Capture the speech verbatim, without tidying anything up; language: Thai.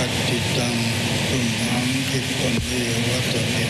ติตังตุมหังคิปะเมวัตเม